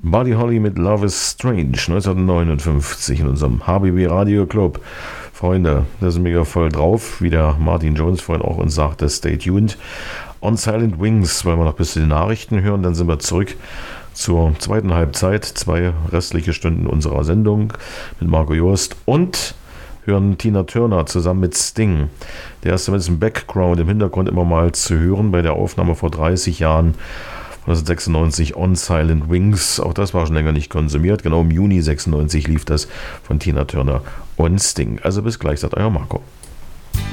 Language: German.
Buddy Holly mit Love is Strange 1959 in unserem HBB Radio Club. Freunde, da sind wir ja voll drauf, wie der Martin Jones vorhin auch uns sagte, stay tuned. On Silent Wings, weil wir noch bis zu den Nachrichten hören, dann sind wir zurück zur zweiten Halbzeit, 2 restliche Stunden unserer Sendung mit Marco Jost und hören Tina Turner zusammen mit Sting. Der ist zumindest im Background, im Hintergrund immer mal zu hören bei der Aufnahme vor 30 Jahren. 1996 On Silent Wings, auch das war schon länger nicht konsumiert. Genau im Juni 96 lief das von Tina Turner und Sting. Also bis gleich, sagt euer Marco.